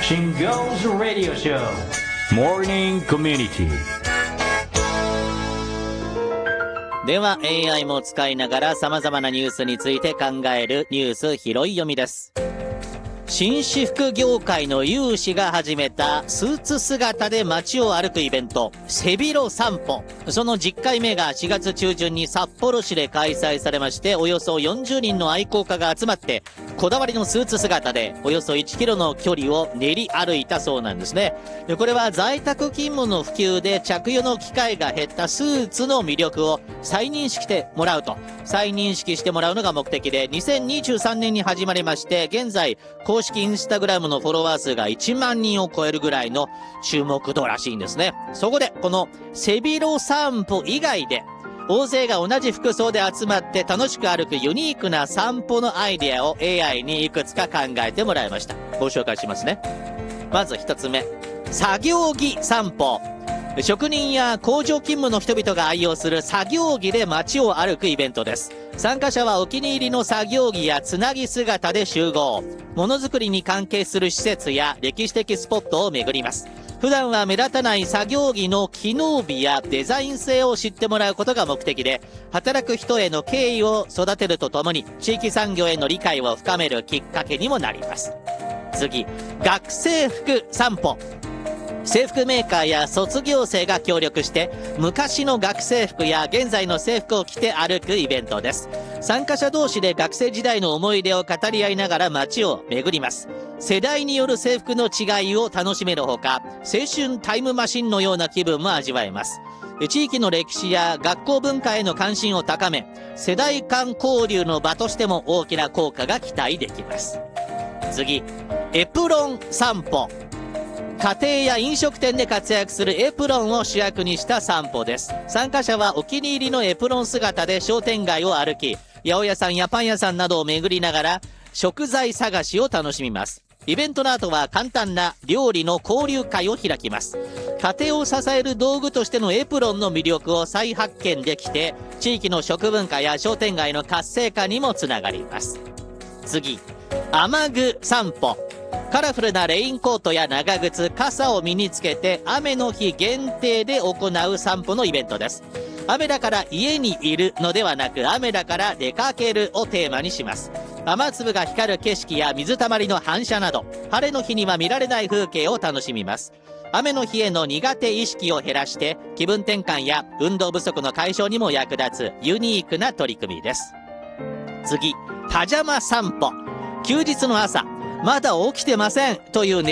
Shingo's Radio Show Morning Community。 では AI も使いながら様々なニュースについて考えるニュース拾い読みです。紳士服業界の有志が始めたスーツ姿で街を歩くイベント、背広散歩。その10回目が4月中旬に札幌市で開催されまして、およそ40人の愛好家が集まって、こだわりのスーツ姿でおよそ1キロの距離を練り歩いたそうなんですね。でこれは在宅勤務の普及で着用の機会が減ったスーツの魅力を再認識してもらうのが目的で、2023年に始まりまして、現在公式インスタグラムのフォロワー数が1万人を超えるぐらいの注目度らしいんですね。そこでこの背広散歩以外で大勢が同じ服装で集まって楽しく歩くユニークな散歩のアイデアを AI にいくつか考えてもらいました。ご紹介しますね。まず一つ目、作業着散歩。職人や工場勤務の人々が愛用する作業着で街を歩くイベントです。参加者はお気に入りの作業着やつなぎ姿で集合。ものづくりに関係する施設や歴史的スポットを巡ります。普段は目立たない作業着の機能美やデザイン性を知ってもらうことが目的で、働く人への敬意を育てるとともに地域産業への理解を深めるきっかけにもなります。次、学生服散歩。制服メーカーや卒業生が協力して昔の学生服や現在の制服を着て歩くイベントです。参加者同士で学生時代の思い出を語り合いながら街を巡ります。世代による制服の違いを楽しめるほか、青春タイムマシンのような気分も味わえます。地域の歴史や学校文化への関心を高め、世代間交流の場としても大きな効果が期待できます。次、エプロン散歩。家庭や飲食店で活躍するエプロンを主役にした散歩です。参加者はお気に入りのエプロン姿で商店街を歩き、八百屋さんやパン屋さんなどを巡りながら食材探しを楽しみます。イベントの後は簡単な料理の交流会を開きます。家庭を支える道具としてのエプロンの魅力を再発見できて、地域の食文化や商店街の活性化にもつながります。次、雨具散歩。カラフルなレインコートや長靴、傘を身につけて雨の日限定で行う散歩のイベントです。雨だから家にいるのではなく、雨だから出かけるをテーマにします。雨粒が光る景色や水たまりの反射など、晴れの日には見られない風景を楽しみます。雨の日への苦手意識を減らして気分転換や運動不足の解消にも役立つユニークな取り組みです。次、パジャマ散歩。休日の朝、まだ起きてませんという